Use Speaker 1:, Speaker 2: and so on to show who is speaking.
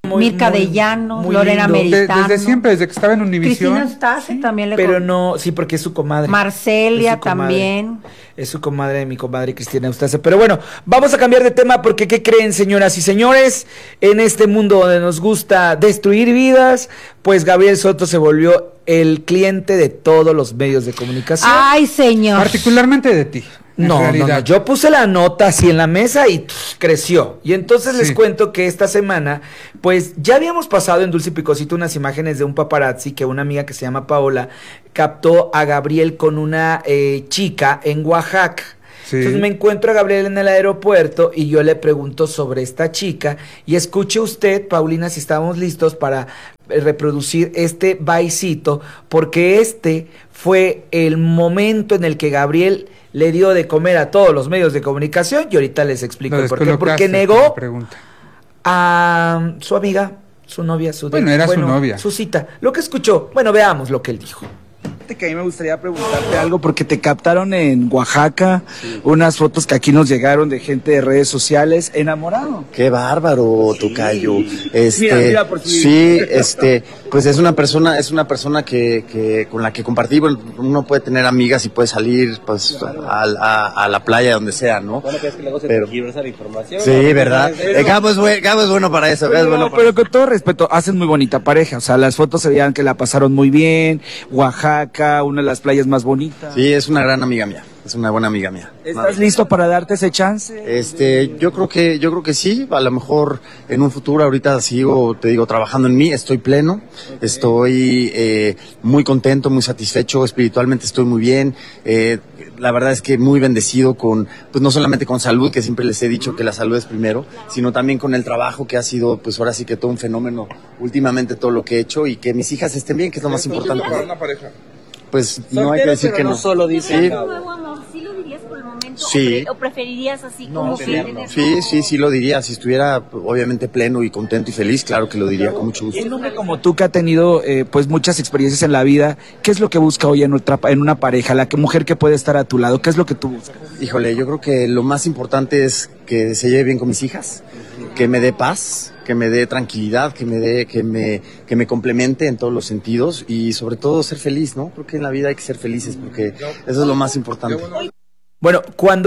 Speaker 1: Mirka de Llanos,
Speaker 2: muy
Speaker 1: Lorena
Speaker 2: lindo.
Speaker 1: Meritano.
Speaker 3: Desde siempre, desde que estaba en Univisión.
Speaker 1: Cristina Stase también le
Speaker 2: Pero no, sí, porque es su comadre.
Speaker 1: Marcelia
Speaker 2: Es su comadre.
Speaker 1: también.
Speaker 2: Es su comadre, mi comadre Cristina Eustace. Pero bueno, vamos a cambiar de tema porque ¿qué creen, señoras y señores? En este mundo donde nos gusta destruir vidas, pues Gabriel Soto se volvió el cliente de todos los medios de comunicación.
Speaker 1: Ay, señor.
Speaker 3: Particularmente de ti.
Speaker 2: No, yo puse la nota así en la mesa y creció. Y entonces les cuento que esta semana, pues ya habíamos pasado en Dulce y Picosito unas imágenes de un paparazzi que una amiga que se llama Paola captó a Gabriel con una chica en Oaxaca.
Speaker 3: Sí.
Speaker 2: Entonces me encuentro a Gabriel en el aeropuerto y yo le pregunto sobre esta chica y escuche usted, Paulina, si estamos listos para reproducir este baicito, porque este fue el momento en el que Gabriel le dio de comer a todos los medios de comunicación y ahorita les explico el por qué. Porque negó a su amiga, su novia, su
Speaker 3: novia.
Speaker 2: Su cita. Lo que escuchó, bueno, veamos lo que él dijo. Que a mí me gustaría preguntarte algo porque te captaron en Oaxaca unas fotos que aquí nos llegaron de gente de redes sociales enamorado.
Speaker 4: Qué bárbaro, tocayo.
Speaker 2: Mira, por si...
Speaker 4: Sí, pues es una persona que con la que compartí, bueno, uno puede tener amigas y puede salir pues a la playa donde sea, ¿no?
Speaker 5: Bueno, que luego se tergiversa la información.
Speaker 4: Sí, ¿no? ¿Verdad? Gabo es bueno para eso.
Speaker 2: Pero con todo respeto, hacen muy bonita pareja, o sea, las fotos se veían que la pasaron muy bien, Oaxaca, una de las playas más bonitas.
Speaker 4: Sí, es una gran amiga mía. Es una buena amiga mía.
Speaker 2: ¿Estás listo para darte ese chance?
Speaker 4: Yo creo que sí. A lo mejor en un futuro, ahorita sigo, te digo, trabajando en mí. Estoy pleno. Okay. Estoy muy contento, muy satisfecho. Espiritualmente estoy muy bien. La verdad es que muy bendecido con, pues no solamente con salud, que siempre les he dicho que la salud es primero, sino también con el trabajo que ha sido, pues ahora sí que todo un fenómeno últimamente todo lo que he hecho y que mis hijas estén bien, que es lo más importante.
Speaker 3: ¿Para una pareja?
Speaker 4: Pues no hay que decir que no.
Speaker 5: Solo dice.
Speaker 4: Sí.
Speaker 6: ¿Sí lo dirías por el momento?
Speaker 4: Sí.
Speaker 6: ¿O preferirías así como que tener...
Speaker 4: Sí lo diría. Si estuviera obviamente pleno y contento y feliz, claro que lo diría con mucho gusto.
Speaker 2: Un hombre como tú que ha tenido pues muchas experiencias en la vida, ¿qué es lo que busca hoy en una pareja? La mujer que puede estar a tu lado, ¿qué es lo que tú buscas?
Speaker 4: Híjole, yo creo que lo más importante es que se lleve bien con mis hijas, que me dé paz, que me dé tranquilidad, que me complemente en todos los sentidos y sobre todo ser feliz, ¿no? Creo que en la vida hay que ser felices porque eso es lo más importante.
Speaker 2: Bueno, cuando